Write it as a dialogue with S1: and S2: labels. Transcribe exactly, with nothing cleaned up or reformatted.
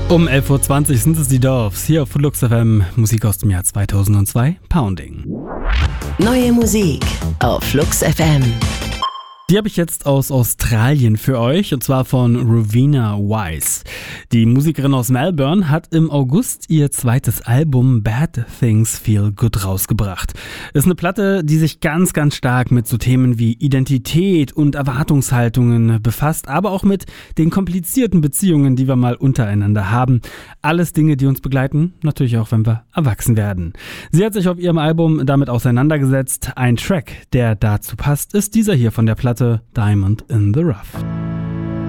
S1: Um elf Uhr zwanzig sind es die Doves, hier auf Flux F M, Musik aus dem Jahr zweitausendzwei, Pounding.
S2: Neue Musik auf Flux F M.
S1: Die habe ich jetzt aus Australien für euch, und zwar von Rowena Wise. Die Musikerin aus Melbourne hat im August ihr zweites Album Bad Things Feel Good rausgebracht. Ist eine Platte, die sich ganz, ganz stark mit so Themen wie Identität und Erwartungshaltungen befasst, aber auch mit den komplizierten Beziehungen, die wir mal untereinander haben. Alles Dinge, die uns begleiten, natürlich auch, wenn wir erwachsen werden. Sie hat sich auf ihrem Album damit auseinandergesetzt. Ein Track, der dazu passt, ist dieser hier von der Platte Diamond in the Rough.